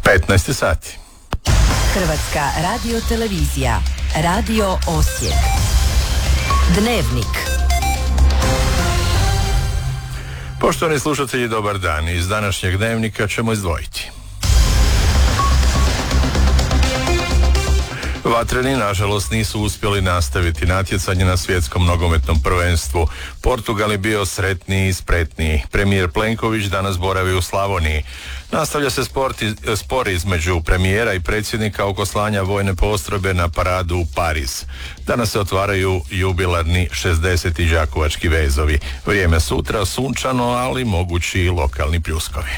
15 sati. Hrvatska radiotelevizija, Radio Osijek. Dnevnik. Poštovani slušatelji, dobar dan. Iz današnjeg dnevnika ćemo izdvojiti. Vatreni, nažalost, nisu uspjeli nastaviti natjecanje na svjetskom nogometnom prvenstvu. Portugal je bio sretniji i spretniji. Premijer Plenković danas boravi u Slavoniji. Nastavlja se spor između premijera i predsjednika oko slanja vojne postrojbe na paradu u Pariz. Danas se otvaraju jubilarni 60. đakovački vezovi. Vrijeme sutra sunčano, ali mogući i lokalni pljuskovi.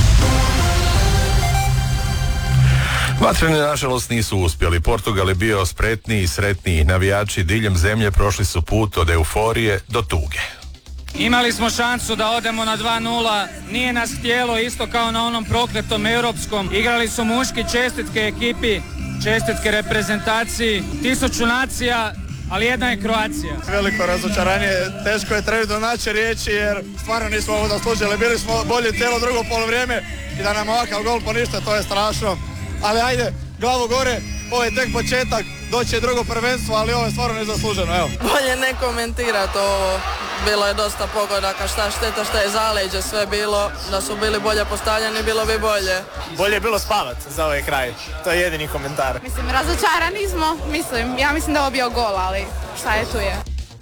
Vatreni, nažalost, nisu uspjeli. Portugal je bio spretniji i sretniji. Navijači diljem zemlje prošli su put od euforije do tuge. Imali smo šansu da odemo na 2:0, nije nas htjelo, isto kao na onom prokletom europskom. Igrali su muški, čestitke ekipi, čestitke reprezentaciji, 1000 nacija, ali jedna je Kroacija. Veliko razočaranje, teško je trenutno naći riječi jer stvarno nismo ovo zaslužili. Bili smo bolji cijelo drugo polovrijeme i da nam ovakav gol poništa, to je strašno. Ali ajde, glavu gore, ovo je tek početak, doći je drugo prvenstvo, ali ovo je stvarno nezasluženo, evo. Bolje ne komentirati ovo, bilo je dosta pogodaka, šta šteta, šta je zaleđe, sve bilo, da su bili bolje postavljeni, bilo bi bolje. Bolje je bilo spavat za ovaj kraj, to je jedini komentar. Mislim, razočarani smo, ja mislim da je ovo bio gol, ali šta je tu je.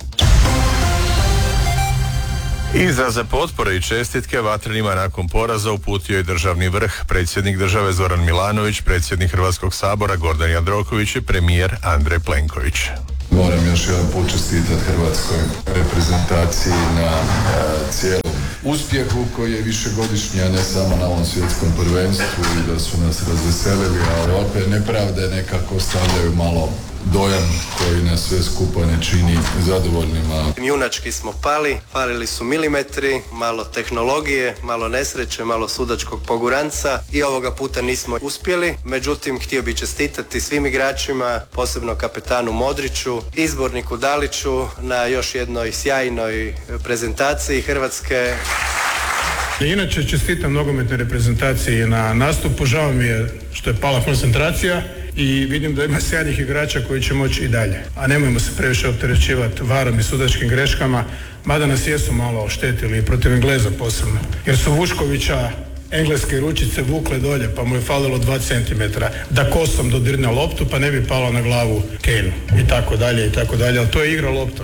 Izraze potpore i čestitke Vatrenima nakon poraza uputio je državni vrh, predsjednik države Zoran Milanović, predsjednik Hrvatskog sabora Gordan Jandroković i premijer Andrej Plenković. Moram još jedan put čestitati hrvatskoj reprezentaciji na cijelom uspjehu koji je višegodišnji, a ne samo na ovom svjetskom prvenstvu, i da su nas razveselili, ali opet nepravde nekako stavljaju malo dojam koji nas sve skupa ne čini zadovoljnima. Junački smo pali, falili su milimetri, malo tehnologije, malo nesreće, malo sudačkog poguranca i ovoga puta nismo uspjeli. Međutim, htio bih čestitati svim igračima, posebno kapetanu Modriću, izborniku Daliću na još jednoj sjajnoj prezentaciji Hrvatske. Inače, čestitam nogometnoj reprezentaciji na nastupu. Žao mi je što je pala koncentracija i vidim da ima sjajnih igrača koji će moći i dalje. A nemojmo se previše opterećivati varom i sudačkim greškama, mada nas jesu malo oštetili, protiv Engleza posebno. Jer su Vuškovića engleske ručice vukle dolje, pa mu je falilo 2 cm da kosom dodirne loptu, pa ne bi palo na glavu Kane i tako dalje, ali to je igra loptom.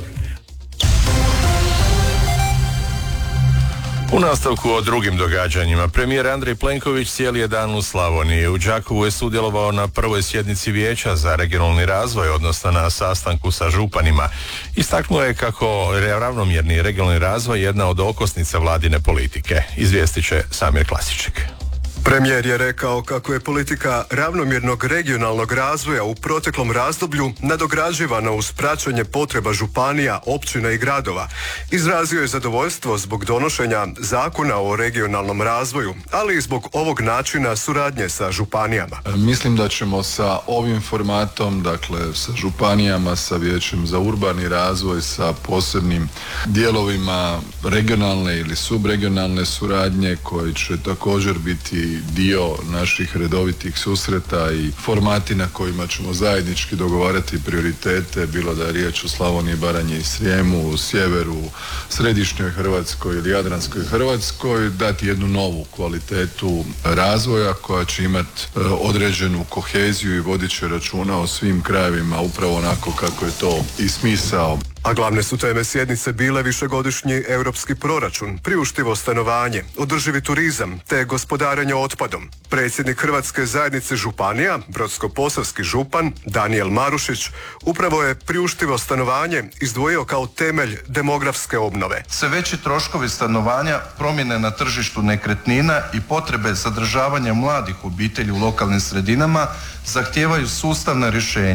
U nastavku o drugim događanjima, premijer Andrej Plenković cijeli je dan u Slavoniji. U Đakovu je sudjelovao na prvoj sjednici Vijeća za regionalni razvoj, odnosno na sastanku sa županima. Istaknuo je kako ravnomjerni regionalni razvoj je jedna od okosnica vladine politike. Izvijestit će Samir Klasiček. Premijer je rekao kako je politika ravnomjernog regionalnog razvoja u proteklom razdoblju nadograđivana uz praćenje potreba županija, općina i gradova. Izrazio je zadovoljstvo zbog donošenja zakona o regionalnom razvoju, ali i zbog ovog načina suradnje sa županijama. Mislim da ćemo sa ovim formatom, dakle sa županijama, sa Vijećem za urbani razvoj, sa posebnim dijelovima regionalne ili subregionalne suradnje koji će također biti dio naših redovitih susreta i formati na kojima ćemo zajednički dogovarati prioritete, bilo da je riječ o Slavoniji, Baranji i Srijemu, u sjeveru, središnjoj Hrvatskoj ili Jadranskoj Hrvatskoj, dati jednu novu kvalitetu razvoja koja će imati određenu koheziju i vodit će računa o svim krajevima upravo onako kako je to i smisao. A glavne su teme sjednice bile višegodišnji europski proračun, priuštivo stanovanje, održivi turizam te gospodarenje otpadom. Predsjednik Hrvatske zajednice županija, brodsko-posavski župan Danijel Marušić, upravo je priuštivo stanovanje izdvojio kao temelj demografske obnove. Sve veći troškovi stanovanja, promjene na tržištu nekretnina i potrebe zadržavanja mladih obitelji u lokalnim sredinama zahtijevaju sustavna rješenja.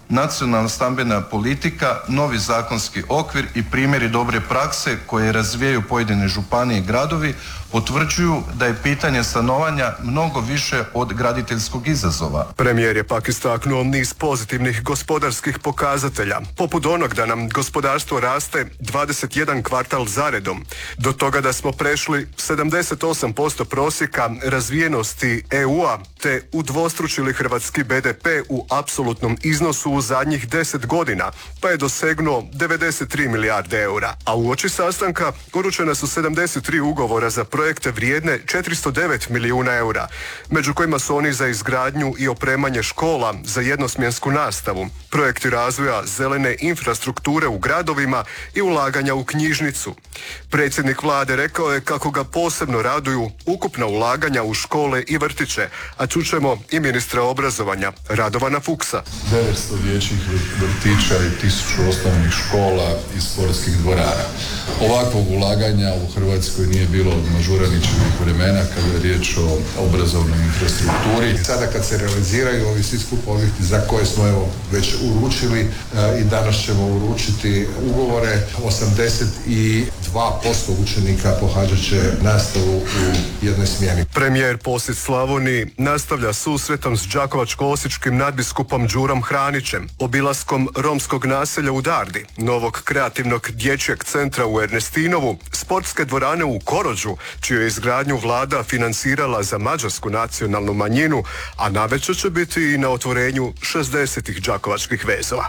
nacionalna stambena politika, novi zakonski okvir i primjeri dobre prakse koje razvijaju pojedine županije i gradovi potvrđuju da je pitanje stanovanja mnogo više od graditeljskog izazova. Premijer je pak istaknuo niz pozitivnih gospodarskih pokazatelja, poput onog da nam gospodarstvo raste 21 kvartal zaredom, do toga da smo prešli 78% prosjeka razvijenosti EU-a te udvostručili hrvatski BDP u apsolutnom iznosu u zadnjih 10 godina, pa je dosegnuo 93 milijarde eura. A uoči sastanka uručena su 73 ugovora za projekte vrijedne 409 milijuna eura, među kojima su oni za izgradnju i opremanje škola za jednosmjensku nastavu, projekti razvoja zelene infrastrukture u gradovima i ulaganja u knjižnicu. Predsjednik vlade rekao je kako ga posebno raduju ukupna ulaganja u škole i vrtiće, a čućemo i ministra obrazovanja Radovana Fuchsa. 900 dječjih vrtića i 1000 osnovnih škola i sportskih dvorana. Ovakvog ulaganja u Hrvatskoj nije bilo od Mažuranićevih vremena kada je riječ o obrazovnoj infrastrukturi. Sada kad se realiziraju ovi svi skupa objekti za koje smo već uručili i danas ćemo uručiti ugovore, 82% učenika pohađat će nastavu u jednoj smjeni. Premijer posjet Slavoniji nastavlja susretom s đakovačko-osječkim nadbiskupom Đurom Hranićem, obilaskom romskog naselja u Dardi, novog kreativnog dječjeg centra u Ernestinovu, sportske dvorane u Korođu, čiju je izgradnju vlada financirala za mađarsku nacionalnu manjinu, a navečer će biti i na otvorenju 60. đakovačkih vezova.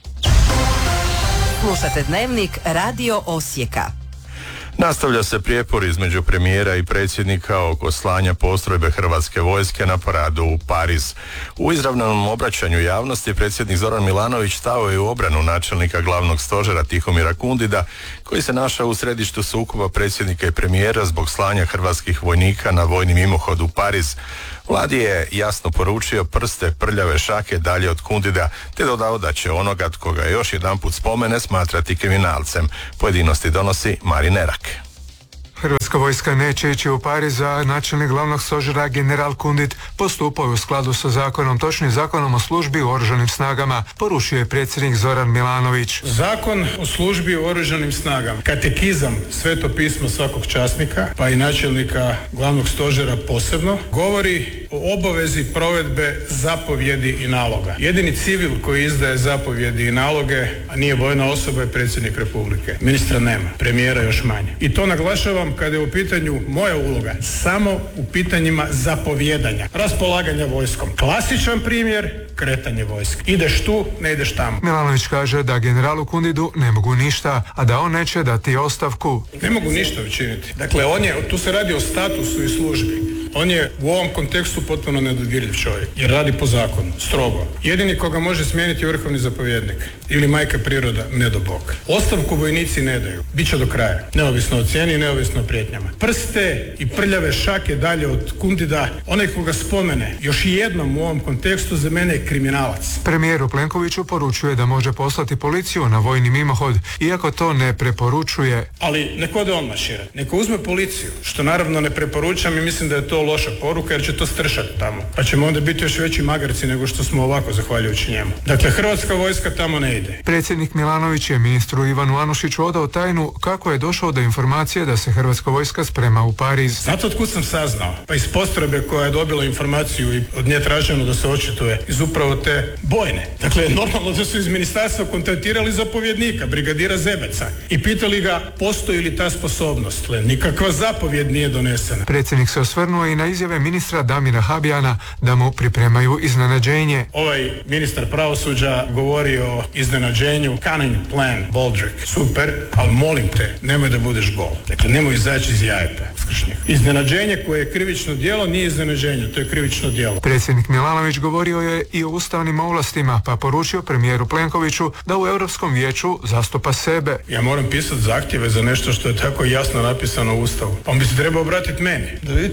Slušate Dnevnik Radio Osijeka. Nastavlja se prijepor između premijera i predsjednika oko slanja postrojbe Hrvatske vojske na paradu u Pariz. U izravnom obraćanju javnosti predsjednik Zoran Milanović stao je u obranu načelnika glavnog stožera Tihomira Kundida, koji se našao u središtu sukoba predsjednika i premijera zbog slanja hrvatskih vojnika na vojni mimohod u Pariz. Vladi je jasno poručio prste prljave šake dalje od Kundida, te dodao da će onoga tko ga još jedanput spomene smatrati kriminalcem. Pojedinosti donosi Marin Nerak. Hrvatska vojska neće ići u Pariz, a načelnik glavnog stožera general Kundit postupao je u skladu sa zakonom, točnije Zakonom o službi u oružanim snagama, poručio je predsjednik Zoran Milanović. Zakon o službi u oružanim snagama, katekizam, sveto pismo svakog časnika, pa i načelnika glavnog stožera posebno, govori o obavezi provedbe zapovjedi i naloga. Jedini civil koji izdaje zapovjedi i naloge, a nije vojna osoba, je predsjednik Republike. Ministra nema, premijera još manje. I to naglašavam kada je u pitanju moja uloga, samo u pitanjima zapovjedanja, raspolaganja vojskom. Klasičan primjer, kretanje vojske. Ideš tu, ne ideš tamo. Milanović kaže da generalu Kundidu ne mogu ništa, a da on neće dati ostavku. Ne mogu ništa učiniti. Dakle, tu se radi o statusu i službi. On je u ovom kontekstu potpuno nedodirljiv čovjek, jer radi po zakonu, strogo. Jedini koga može smijeniti je vrhovni zapovjednik ili majka priroda, ne do Bog. Ostavku vojnici ne daju, bit će do kraja, neovisno o cijeni, neovisno o prijetnjama. Prste i prljave šake dalje od Kundida, onaj koga spomene još jednom u ovom kontekstu za mene je kriminalac. Premijeru Plenkoviću poručuje da može poslati policiju na vojni mimohod, iako to ne preporučuje. Ali neko ode on mašira, neko uzme policiju, što naravno ne preporučam i mislim da je to loša poruka jer će to stršati tamo. Pa ćemo onda biti još veći magarci nego što smo ovako zahvaljujući njemu. Dakle, Hrvatska vojska tamo ne ide. Predsjednik Milanović je ministru Ivanu Anušiću odao tajnu kako je došao do informacije da se Hrvatska vojska sprema u Pariz. Zato otkud sam saznao? Pa iz postrojbe koja je dobila informaciju i od nje traženo da se očituje iz upravo te bojne. Dakle, normalno da su iz ministarstva kontaktirali zapovjednika, brigadira Zebeca i pitali ga postoji li ta sposobnost. Nikakva zapovjed nije donesena. Predsjednik se osvrnuo i na izjave ministra Damira Habijana da mu pripremaju iznenađenje. Ovaj ministar pravosuđa govori o iznenađenju, cunning plan, Boldrick. Super, ali molim te, nemoj da budeš gol. Dakle, nemoj izaći iz jajeta. Iznenađenje koje je krivično djelo nije iznenađenje, to je krivično djelo. Predsjednik Milanović govorio je i o ustavnim ovlastima, pa poručio premijeru Plenkoviću da u Europskom vijeću zastupa sebe. Ja moram pisati zahtjeve za nešto što je tako jasno napisano u Ustavu. Pa on bi se trebao obratiti meni. Da vidite s kakvim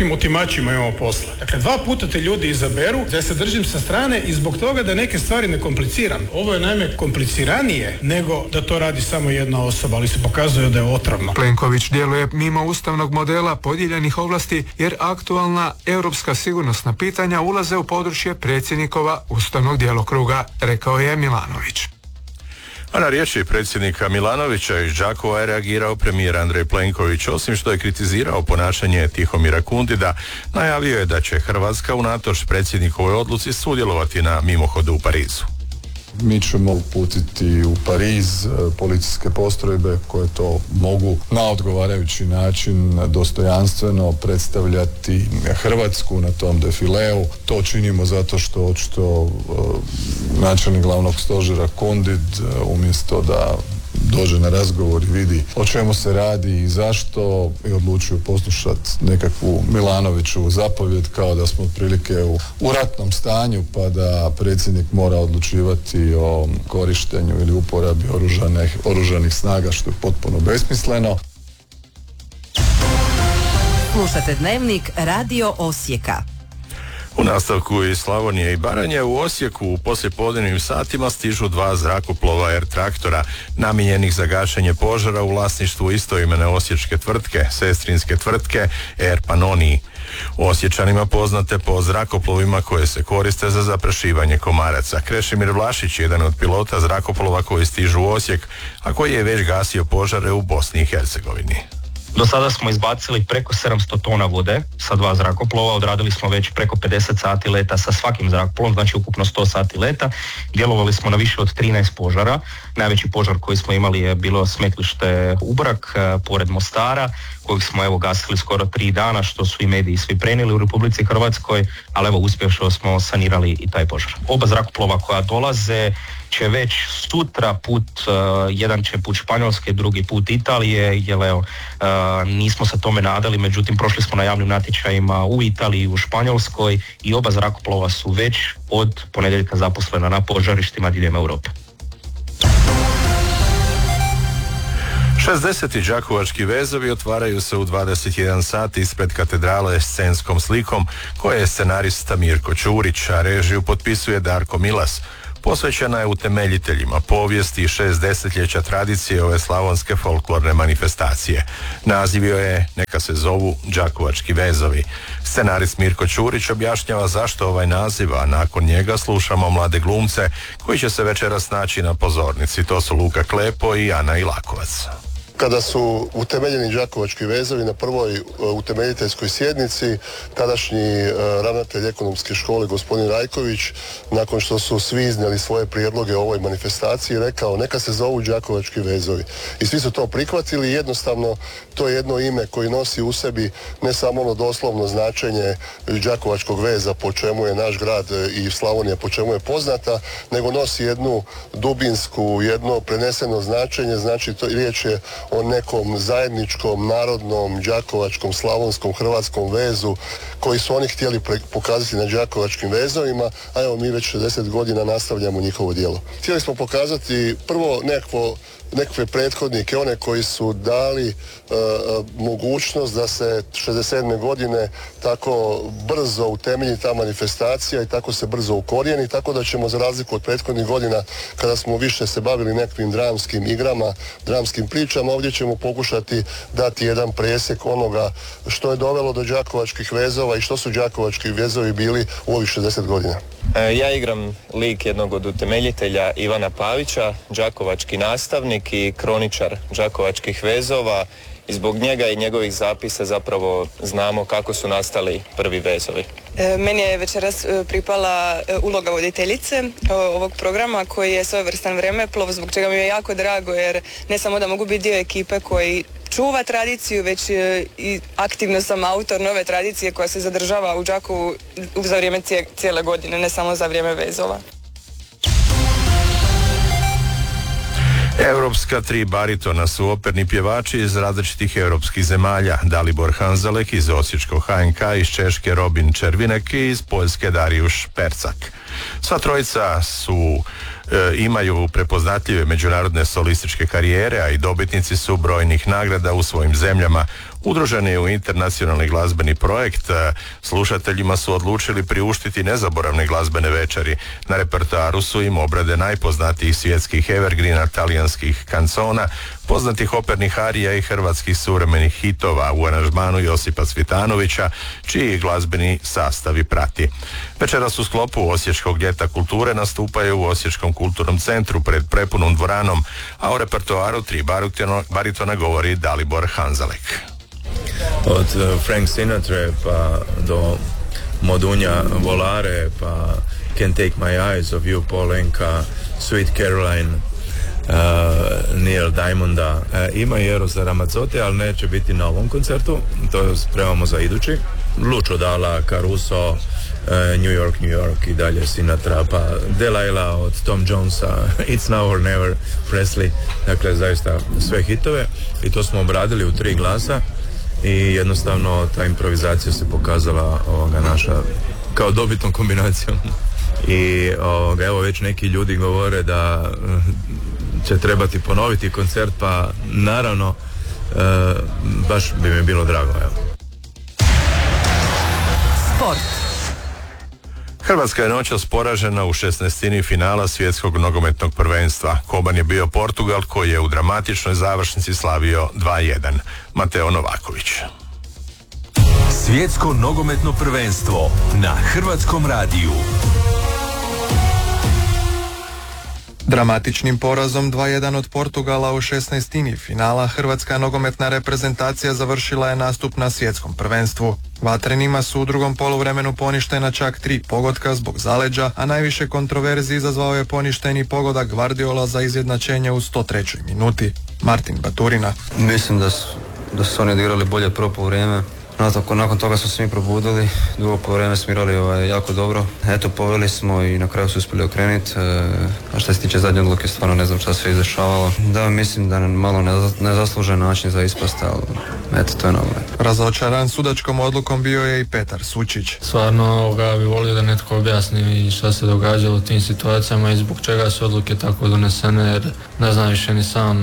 kakvim otimačima imamo posla. Dakle, 2 puta te ljudi izaberu da se držim sa strane i zbog toga da neke stvari ne kompliciram. Ovo je naime kompliciranije nego da to radi samo jedna osoba, ali se pokazuje da je otrovno. Plenković djeluje mimo ustavnog modela podijeljenih ovlasti jer aktualna europska sigurnosna pitanja ulaze u područje predsjednikova ustavnog djelokruga, rekao je Milanović. A na riječi predsjednika Milanovića iz Đakova je reagirao premijer Andrej Plenković. Osim što je kritizirao ponašanje Tihomira Kundida, najavio je da će Hrvatska unatoč predsjednikovoj odluci sudjelovati na mimohodu u Parizu. Mi ćemo uputiti u Pariz policijske postrojbe koje to mogu na odgovarajući način dostojanstveno predstavljati Hrvatsku na tom defileu. To činimo zato što očito načelnik glavnog stožera Kundid umjesto da dođe na razgovor i vidi o čemu se radi i zašto i odlučio poslušati nekakvu Milanoviću zapovjed kao da smo otprilike u ratnom stanju pa da predsjednik mora odlučivati o korištenju ili uporabi oružanih snaga što je potpuno besmisleno. Slušate Dnevnik Radio Osijeka. U nastavku iz Slavonije i Baranje u Osijeku u poslijepodnevnim satima stižu 2 zrakoplova Air traktora namijenjenih za gašenje požara u vlasništvu istoimene osječke tvrtke, sestrinske tvrtke Air Panonii. Osječanima poznate po zrakoplovima koje se koriste za zaprašivanje komaraca. Krešimir Vlašić, jedan od pilota zrakoplova koji stižu u Osijek, a koji je već gasio požare u Bosni i Hercegovini. Do sada smo izbacili preko 700 tona vode sa 2 zrakoplova, odradili smo već preko 50 sati leta sa svakim zrakoplovom, znači ukupno 100 sati leta. Djelovali smo na više od 13 požara. Najveći požar koji smo imali je bilo smetlište Ubrak, pored Mostara, kojeg smo evo gasili skoro 3 dana, što su i mediji svi prenijeli u Republici Hrvatskoj, ali evo uspješno smo sanirali i taj požar. Oba zrakoplova koja dolaze će već sutra jedan će put Španjolske, drugi put Italije, jer evo, nismo se tome nadali, međutim prošli smo na javnim natječajima u Italiji i u Španjolskoj i oba zrakoplova su već od ponedjeljka zaposlena na požarištima diljem Europe. 60. đakovački vezovi otvaraju se u 21 sat ispred katedrale scenskom slikom koje je scenarista Mirko Ćurić, a režiju potpisuje Darko Milas. Posvećena je utemeljiteljima povijesti i 6 desetljeća tradicije ove slavonske folklorne manifestacije. Naziv joj je Neka se zovu Đakovački vezovi. Scenarist Mirko Ćurić objašnjava zašto ovaj naziv, a nakon njega slušamo mlade glumce koji će se večeras naći na pozornici. To su Luka Klepo i Ana Ilakovac. Kada su utemeljeni Đakovački vezovi na prvoj utemeljiteljskoj sjednici, tadašnji ravnatelj ekonomske škole gospodin Rajković, nakon što su svi iznijeli svoje prijedloge o ovoj manifestaciji, rekao neka se zovu Đakovački vezovi. I svi su to prihvatili, jednostavno to je jedno ime koji nosi u sebi ne samo ono doslovno značenje Đakovačkog veza po čemu je naš grad i Slavonija po čemu je poznata, nego nosi jednu dubinsku, jedno preneseno značenje, znači to riječ je o nekom zajedničkom, narodnom, đakovačkom, slavonskom, hrvatskom vezu koji su oni htjeli pokazati na Đakovačkim vezovima, a evo mi već 60 godina nastavljamo njihovo djelo. Htjeli smo pokazati prvo nekakve prethodnike, one koji su dali mogućnost da se 67. godine tako brzo utemelji ta manifestacija i tako se brzo ukorijeni, tako da ćemo za razliku od prethodnih godina kada smo više se bavili nekakvim dramskim igrama, dramskim pričama, ovdje ćemo pokušati dati jedan presjek onoga što je dovelo do Đakovačkih vezova i što su Đakovački vezovi bili u ovih 60 godina. Ja igram lik jednog od utemeljitelja Ivana Pavića, đakovački nastavnik i kroničar Đakovačkih vezova i zbog njega i njegovih zapisa zapravo znamo kako su nastali prvi vezovi. Meni je večeras pripala uloga voditeljice ovog programa koji je svojevrstan vremeplov, zbog čega mi je jako drago jer ne samo da mogu biti dio ekipe koji čuva tradiciju, već i aktivno sam autor nove tradicije koja se zadržava u Đakovu za vrijeme cijele godine, ne samo za vrijeme vezova. Europska 3 baritona su operni pjevači iz različitih europskih zemalja. Dalibor Hanzalek iz osječkog HNK, iz Češke Robin Červinek i iz Poljske Darijuš Percak. Sva trojica imaju prepoznatljive međunarodne solističke karijere, a i dobitnici su brojnih nagrada u svojim zemljama. Udruženi u internacionalni glazbeni projekt, slušateljima su odlučili priuštiti nezaboravne glazbene večeri. Na repertoaru su im obrade najpoznatijih svjetskih evergreena, talijanskih kancona, poznatih opernih arija i hrvatskih suvremenih hitova u aranžmanu Josipa Cvitanovića, čiji glazbeni sastavi prati. Večeras u sklopu Osječkog ljeta kulture nastupaju u Osječkom kulturnom centru pred prepunom dvoranom, a o repertoaru 3 baritona govori Dalibor Hanzalek. Od Frank Sinatra pa do Modunja Volare, pa Can't Take My Eyes of You, Paul Anka, Sweet Caroline, Neil Diamonda. Ima i Erosa Ramazzotti, ali neće biti na ovom koncertu, to spremamo za idući. Lucio Dalla, Caruso, New York i dalje Sinatra, pa Delilah od Tom Jonesa, It's Now or Never, Presley, dakle zaista sve hitove i to smo obradili u 3 glasa i jednostavno ta improvizacija se pokazala naša kao dobitnom kombinacijom i evo već neki ljudi govore da će trebati ponoviti koncert, pa naravno baš bi mi bilo drago. Evo. Sport. Hrvatska je noćas poražena u 16. finala svjetskog nogometnog prvenstva. Koban je bio Portugal koji je u dramatičnoj završnici slavio 2:1. Mateo Novaković. Svjetsko nogometno prvenstvo na Hrvatskom radiju. Dramatičnim porazom 2:1 od Portugala u 16. finala hrvatska nogometna reprezentacija završila je nastup na svjetskom prvenstvu. Vatrenima su u drugom poluvremenu poništena čak 3 pogotka zbog zaleđa, a najviše kontroverzi izazvao je poništeni pogodak Guardiola za izjednačenje u 103. minuti. Martin Baturina. Mislim da su oni odigrali bolje prvo poluvreme. Nakon toga smo se mi probudili, drugo poluvreme smo igrali jako dobro. Eto, poveli smo i na kraju su uspjeli okrenuti. A što se tiče zadnje odluke, stvarno ne znam šta se izdešavalo. Da, mislim da malo nezaslužen način za ispast, ali eto, to je nogomet. Razočaran sudačkom odlukom bio je i Petar Sučić. Stvarno bi volio da netko objasni šta se događalo u tim situacijama i zbog čega su odluke tako donesene, jer ne znam više ni sam.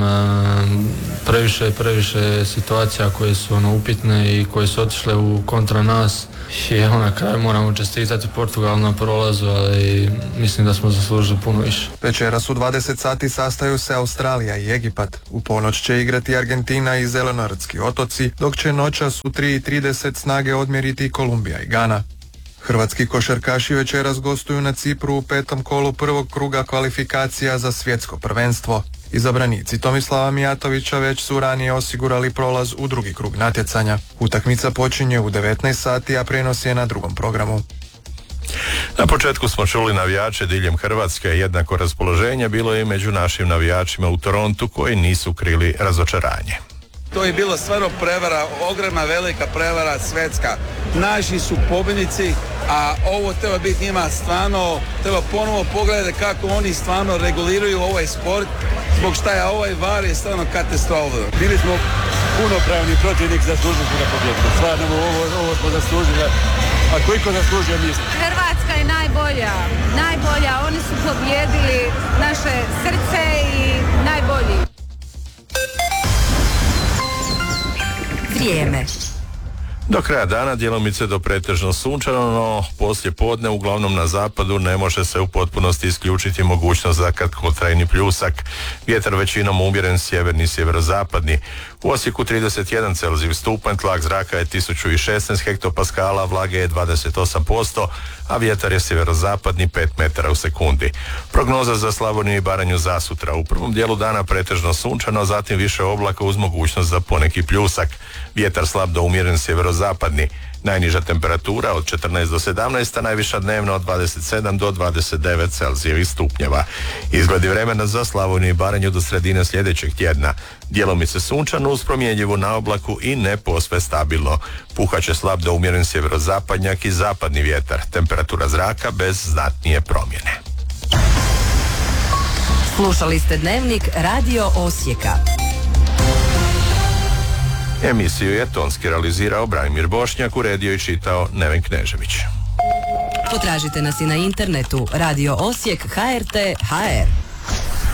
Previše situacija koje su upitne i koje su otišle u kontra nas i na kraju moramo čestitati Portugal na prolazu, ali mislim da smo zaslužili puno više. Večeras u 20 sati sastaju se Australija i Egipat. U ponoć će igrati Argentina i Zelenortski otoci, dok će noćas u 3:30 snage odmjeriti Kolumbija i Gana. Hrvatski košarkaši večeras gostuju na Cipru u 5. kolu prvog kruga kvalifikacija za svjetsko prvenstvo. Izabranici Tomislava Mijatovića već su ranije osigurali prolaz u drugi krug natjecanja. Utakmica počinje u 19 sati, a prenos je na drugom programu. Na početku smo čuli navijače diljem Hrvatske, jednako raspoloženje bilo je i među našim navijačima u Torontu koji nisu krili razočaranje. To je bilo stvarno prevara, ogromna velika prevara svjetska. Naši su pobjednici, a ovo treba biti njima stvarno, treba ponovo pogledati kako oni stvarno reguliraju ovaj sport, zbog šta je ovaj VAR je stvarno katastrofa. Bili smo punopravni protivnik, zaslužili smo da pobjedimo. Stvarno ovo smo zaslužili, a koliko zaslužio mislim. Hrvatska je najbolja, oni su pobjedili naše srce i najbolji. Vrijeme. Do kraja dana djelomice do pretežno sunčano, no poslije podne uglavnom na zapadu ne može se u potpunosti isključiti mogućnost za kratkotrajni pljusak. Vjetar većinom umjeren sjeverni, sjeverozapadni. U Osijeku 31 Celzijus stupanj, tlak zraka je 1016 hektopaskala, vlage je 28%, a vjetar je sjeverozapadni 5 metara u sekundi. Prognoza za Slavoniju i Baranju za sutra. U prvom dijelu dana pretežno sunčano, zatim više oblaka uz mogućnost za poneki pljusak. Vjetar slab do umjeren sjeverozapadni. Najniža temperatura od 14 do 17, a najviša dnevna od 27 do 29 Celzijevih stupnjeva. Izgledi vremena za Slavoniju i Baranju do sredine sljedećeg tjedna. Djelomice sunčano uz promjenjivu na oblaku i ne posve stabilno. Puhaće slab do umjeren sjeverozapadnjak i zapadni vjetar. Temperatura zraka bez znatnije promjene. Slušali ste Dnevnik Radio Osijeka. Emisiju je tonski realizirao Branimir Bošnjak, uredio i čitao Neven Knežević. Potražite nas i na internetu Radio Osijek HRT.hr.